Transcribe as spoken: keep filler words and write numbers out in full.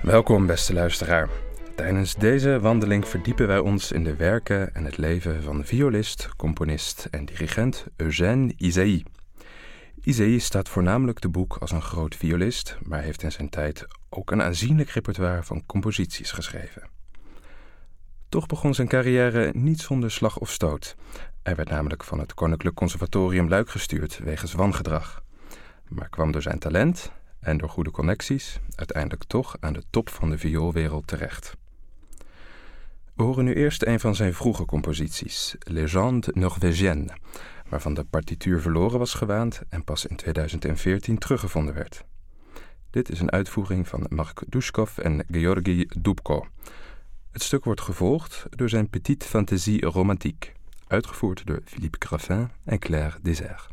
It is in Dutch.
Welkom, beste luisteraar. Tijdens deze wandeling verdiepen wij ons in de werken en het leven van violist, componist en dirigent Eugène Ysaÿe. Ysaÿe staat voornamelijk te boek als een groot violist, maar heeft in zijn tijd ook een aanzienlijk repertoire van composities geschreven. Toch begon zijn carrière niet zonder slag of stoot. Hij werd namelijk van het Koninklijk Conservatorium Luik gestuurd wegens wangedrag, maar kwam door zijn talent en door goede connecties uiteindelijk toch aan de top van de vioolwereld terecht. We horen nu eerst een van zijn vroege composities, Légende norvégienne, waarvan de partituur verloren was gewaand en pas in tweeduizend veertien teruggevonden werd. Dit is een uitvoering van Mark Dushkov en Georgi Dubko. Het stuk wordt gevolgd door zijn Petite Fantaisie romantique, uitgevoerd door Philippe Graffin en Claire Desaire.